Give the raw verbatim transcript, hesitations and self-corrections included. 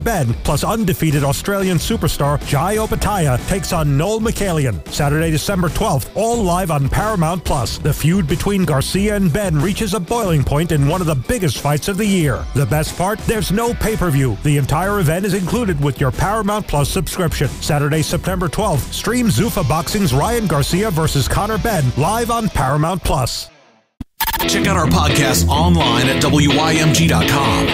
Ben, plus undefeated Australian superstar Jai Opataya, takes on Noel McCallion. Saturday, December twelfth, all live on Paramount Plus. The feud between Garcia and Ben reaches a boiling point in one of the biggest fights of the year. The best part? There's no pay-per-view. The entire event is included with your Paramount Plus subscription. Saturday, September twelfth, stream Zuffa Boxing's Ryan Garcia versus Conor Benn live on Paramount Plus. Check out our podcast online at W Y M G dot com.